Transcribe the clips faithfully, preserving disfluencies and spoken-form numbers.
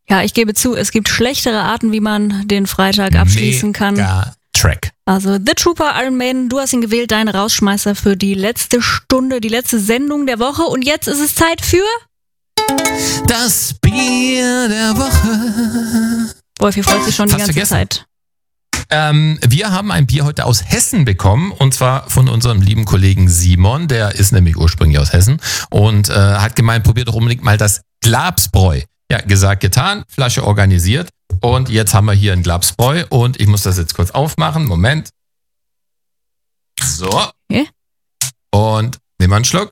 Ja, ich gebe zu, es gibt schlechtere Arten, wie man den Freitag abschließen kann. Mega Track. Also The Trooper, Iron Maiden, du hast ihn gewählt, dein Rausschmeißer für die letzte Stunde, die letzte Sendung der Woche. Und jetzt ist es Zeit für... Das Bier der Woche. Wolfi freut sich schon Fast die ganze vergessen. Zeit. Ähm, wir haben ein Bier heute aus Hessen bekommen und zwar von unserem lieben Kollegen Simon, der ist nämlich ursprünglich aus Hessen und äh, hat gemeint, probiert doch unbedingt mal das Glabsbräu. Ja, gesagt, getan, Flasche organisiert und jetzt haben wir hier ein Glabsbräu und ich muss das jetzt kurz aufmachen. Moment. So. Okay. Und nehmen wir einen Schluck.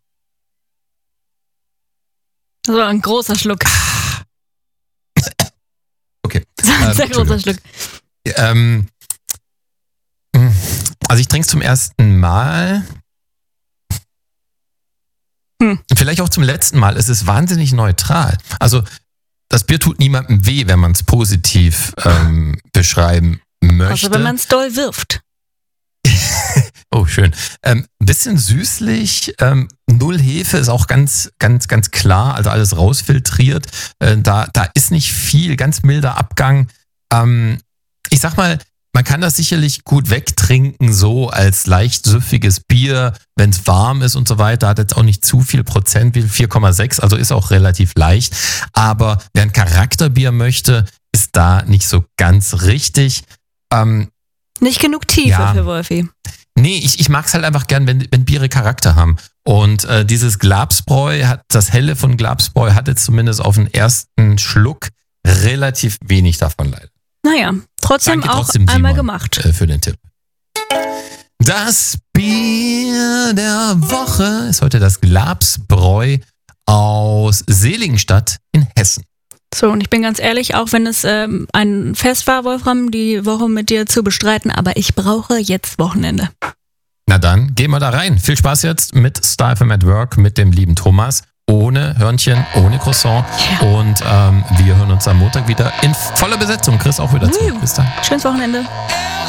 Das war ein großer Schluck. Okay. Das war ein sehr Ähm, großer Schluck. Ähm, also ich trinke es zum ersten Mal. Hm. Vielleicht auch zum letzten Mal. Es ist wahnsinnig neutral. Also das Bier tut niemandem weh, wenn man es positiv ähm, beschreiben möchte. Also wenn man es doll wirft. Oh, schön. Ähm, ein bisschen süßlich, ähm, null Hefe ist auch ganz, ganz, ganz klar, also alles rausfiltriert. Äh, da, da ist nicht viel, ganz milder Abgang. Ähm, ich sag mal, man kann das sicherlich gut wegtrinken, so als leicht süffiges Bier, wenn es warm ist und so weiter. Hat jetzt auch nicht zu viel Prozent, wie vier Komma sechs, also ist auch relativ leicht. Aber wer ein Charakterbier möchte, ist da nicht so ganz richtig. Ähm, Nicht genug Tiefe Ja. für Wolfi. Nee, ich, ich mag es halt einfach gern, wenn, wenn Biere Charakter haben. Und äh, dieses Glabsbräu, hat, das Helle von Glabsbräu hat jetzt zumindest auf den ersten Schluck relativ wenig davon leider. Naja, trotzdem Danke auch trotzdem, einmal Simon, gemacht. Äh, für den Tipp. Das Bier der Woche ist heute das Glabsbräu aus Seligenstadt in Hessen. So, und ich bin ganz ehrlich, auch wenn es ähm, ein Fest war, Wolfram, die Woche mit dir zu bestreiten, aber ich brauche jetzt Wochenende. Na dann, gehen wir da rein. Viel Spaß jetzt mit Style F M at Work, mit dem lieben Thomas. Ohne Hörnchen, ohne Croissant. Ja. Und ähm, wir hören uns am Montag wieder in voller Besetzung. Chris auch wieder zu. Juhu. Bis dann. Schönes Wochenende.